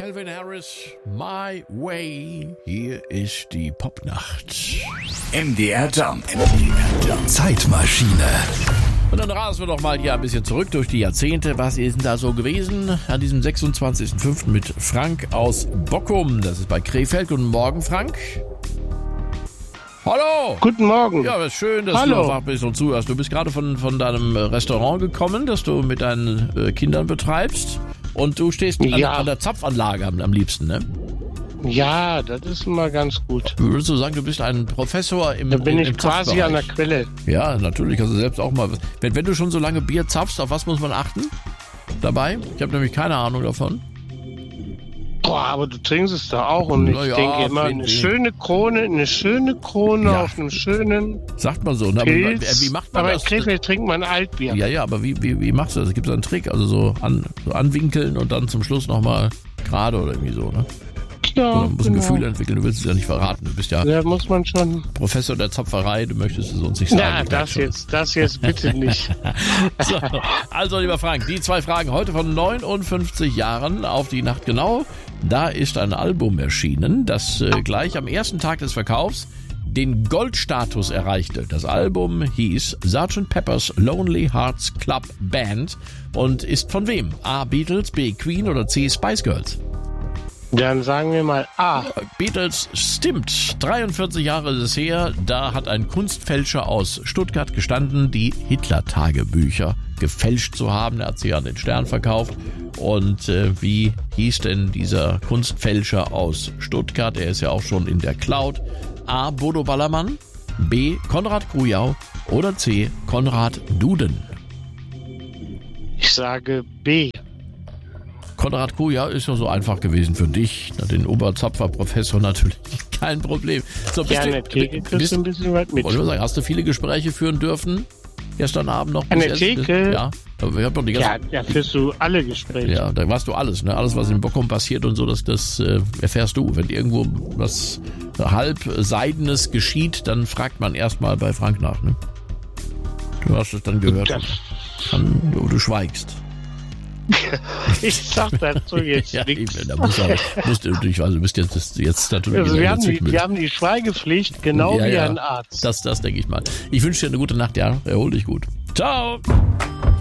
Calvin Harris, My Way. Hier ist die Popnacht. MDR Jump. Zeitmaschine. Und dann rasen wir doch mal hier ein bisschen zurück durch die Jahrzehnte. Was ist denn da so gewesen an diesem 26.05. mit Frank aus Bockum? Das ist bei Krefeld. Guten Morgen, Frank. Hallo. Guten Morgen. Ja, ist schön, dass du noch wach bist und zuhörst. Du bist gerade von deinem Restaurant gekommen, das du mit deinen Kindern betreibst. Und du stehst an der Zapfanlage am liebsten, ne? Ja, das ist immer ganz gut. Würdest du sagen, du bist ein Professor im Da bin ich im quasi an der Quelle. Ja, natürlich, kannst du selbst auch mal. Wenn du schon so lange Bier zapfst, auf was muss man achten dabei? Ich habe nämlich keine Ahnung davon. Boah, aber du trinkst es da auch und ich denke immer, eine schöne Krone Ja. auf einem schönen Sagt man so. Ne? Pilz. Wie macht man Aber das? in Krefeld trinkt man Altbier. Ja, aber wie machst du das? Gibt es einen Trick? Also so anwinkeln und dann zum Schluss nochmal gerade oder irgendwie so, ne? Ja, Oder musst ein Gefühl entwickeln, du willst es ja nicht verraten. Du bist ja Da muss man schon. Professor der Zapferei, du möchtest es uns nicht sagen. Na, das jetzt bitte nicht. So, also, lieber Frank, die 2 Fragen heute von 59 Jahren auf die Nacht genau. Da ist ein Album erschienen, das gleich am ersten Tag des Verkaufs den Goldstatus erreichte. Das Album hieß Sgt. Pepper's Lonely Hearts Club Band und ist von wem? A. Beatles, B. Queen oder C. Spice Girls? Dann sagen wir mal A. Beatles stimmt. 43 Jahre ist es her. Da hat ein Kunstfälscher aus Stuttgart gestanden, die Hitler-Tagebücher gefälscht zu haben. Er hat sie an den Stern verkauft. Und wie hieß denn dieser Kunstfälscher aus Stuttgart? Er ist ja auch schon in der Cloud. A. Bodo Ballermann, B. Konrad Kujau oder C. Konrad Duden? Ich sage B. Konrad Kujau ist ja so einfach gewesen für dich. Den Oberzapfer-Professor natürlich kein Problem. So, Ja, an der Theke kriegst du ein bisschen weit mit. Wollte ich mal sagen, hast du viele Gespräche führen dürfen? Gestern Abend noch? An der Theke? Ja. Aber ich hab doch die ganze, Ja, führst du alle Gespräche. ja, da weißt du alles, ne? Alles, was in Bockum passiert und so, das erfährst du. Wenn irgendwo was halbseidenes geschieht, dann fragt man erstmal bei Frank nach, ne? Du hast es dann gehört. Du schweigst. Ich sag dazu jetzt Ja, nichts. eben, da musst du natürlich, also du bist jetzt natürlich Also in wir der haben, Zwickmühle. wir haben die Schweigepflicht, genau Ja, wie ja. ein Arzt. Das denke ich mal. Ich wünsche dir eine gute Nacht, ja. Erhol dich gut. Ciao.